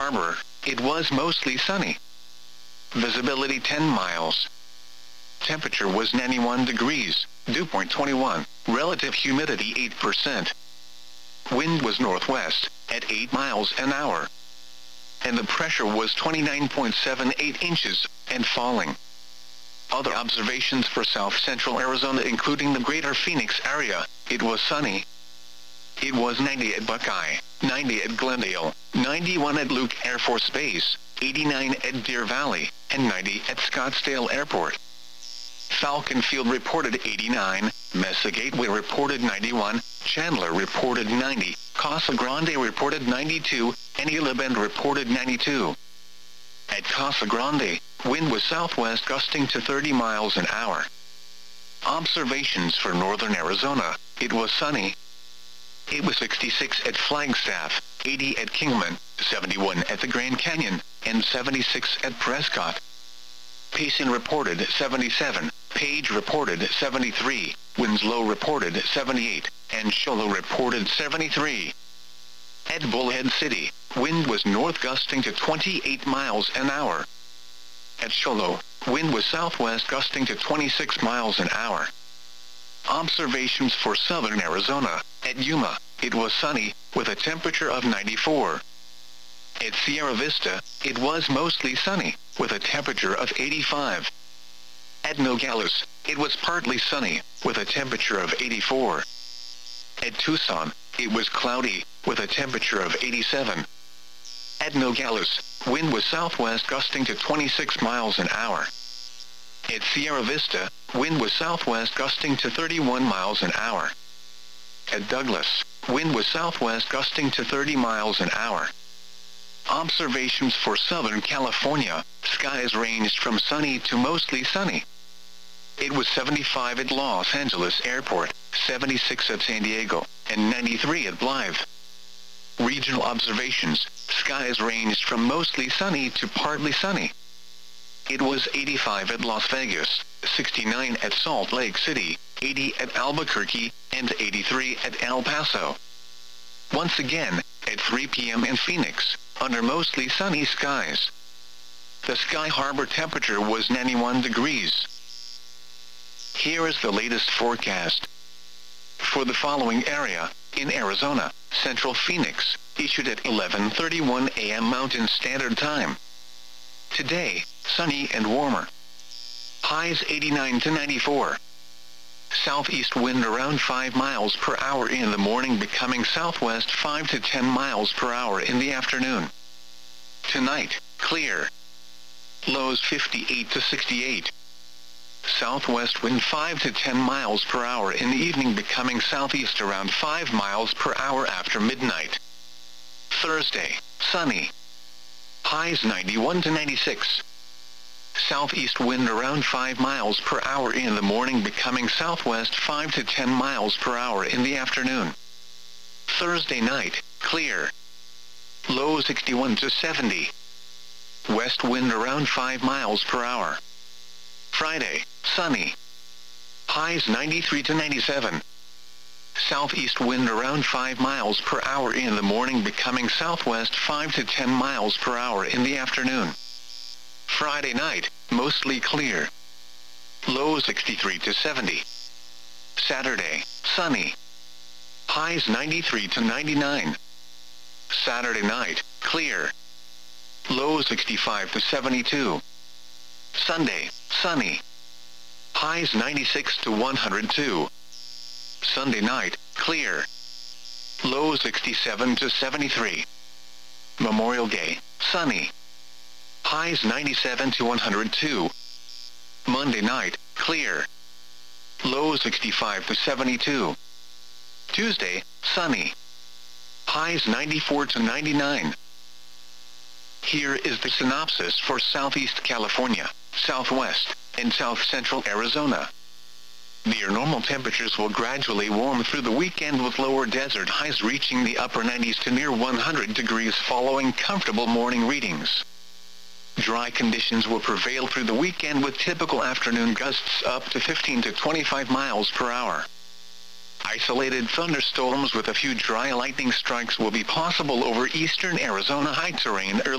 Harbor, it was mostly sunny. Visibility 10 miles. Temperature was 91 degrees, dew point 21, relative humidity 8%. Wind was northwest, at 8 miles an hour. And the pressure was 29.78 inches, and falling. Other observations for south-central Arizona including the greater Phoenix area, it was sunny. It was 90 at Buckeye, 90 at Glendale, 91 at Luke Air Force Base, 89 at Deer Valley, and 90 at Scottsdale Airport. Falcon Field reported 89, Mesa Gateway reported 91, Chandler reported 90, Casa Grande reported 92, and Gila Bend reported 92. At Casa Grande, wind was southwest gusting to 30 miles an hour. Observations for northern Arizona, it was sunny. It was 66 at Flagstaff, 80 at Kingman, 71 at the Grand Canyon, and 76 at Prescott. Payson reported 77, Page reported 73, Winslow reported 78, and Show Low reported 73. At Bullhead City, wind was north gusting to 28 miles an hour. At Show Low, wind was southwest gusting to 26 miles an hour. Observations for southern Arizona, at Yuma, it was sunny, with a temperature of 94. At Sierra Vista, it was mostly sunny, with a temperature of 85. At Nogales, it was partly sunny, with a temperature of 84. At Tucson, it was cloudy, with a temperature of 87. At Nogales, wind was southwest gusting to 26 miles an hour. At Sierra Vista, wind was southwest gusting to 31 miles an hour. At Douglas, wind was southwest gusting to 30 miles an hour. Observations for Southern California, skies ranged from sunny to mostly sunny. It was 75 at Los Angeles Airport, 76 at San Diego, and 93 at Blythe. Regional observations, skies ranged from mostly sunny to partly sunny. It was 85 at Las Vegas, 69 at Salt Lake City, 80 at Albuquerque, and 83 at El Paso. Once again, at 3 p.m. in Phoenix, under mostly sunny skies. The Sky Harbor temperature was 91 degrees. Here is the latest forecast. For the following area, in Arizona, Central Phoenix, issued at 11:31 a.m. Mountain Standard Time. Today, sunny and warmer. Highs 89 to 94. Southeast wind around 5 miles per hour in the morning, becoming southwest 5 to 10 miles per hour in the afternoon. Tonight, clear. Lows 58 to 68. Southwest wind 5 to 10 miles per hour in the evening, becoming southeast around 5 miles per hour after midnight. Thursday, sunny. Highs 91 to 96. Southeast wind around 5 miles per hour in the morning, becoming southwest 5 to 10 miles per hour in the afternoon. Thursday night, clear. Low 61 to 70. West wind around 5 miles per hour. Friday, sunny. Highs 93 to 97. Southeast wind around 5 miles per hour in the morning, becoming southwest 5 to 10 miles per hour in the afternoon. Friday night, mostly clear. Low 63 to 70. Saturday, sunny. Highs 93 to 99. Saturday night, clear. Low 65 to 72. Sunday, sunny. Highs 96 to 102. Sunday night, clear. Low 67 to 73. Memorial Day, sunny. Highs 97 to 102. Monday night, clear. Low 65 to 72. Tuesday, sunny. Highs 94 to 99. Here is the synopsis for Southeast California, Southwest, and South Central Arizona. Near normal temperatures will gradually warm through the weekend, with lower desert highs reaching the upper 90s to near 100 degrees following comfortable morning readings. Dry conditions will prevail through the weekend, with typical afternoon gusts up to 15 to 25 miles per hour. Isolated thunderstorms with a few dry lightning strikes will be possible over eastern Arizona high terrain early